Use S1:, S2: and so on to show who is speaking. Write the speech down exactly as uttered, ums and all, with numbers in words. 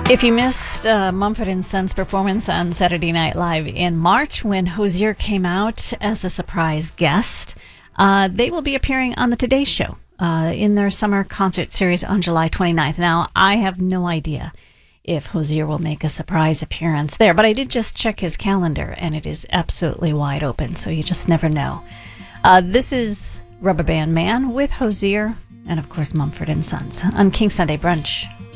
S1: If you missed uh, Mumford and Sons' performance on Saturday Night Live in March when Hozier came out as a surprise guest, uh, they will be appearing on the Today Show uh, in their summer concert series on July twenty-ninth. Now, I have no idea if Hozier will make a surprise appearance there, but I did just check his calendar, and it is absolutely wide open, so you just never know. Uh, this is Rubber Band Man with Hozier and, of course, Mumford and Sons on King Sunday Brunch.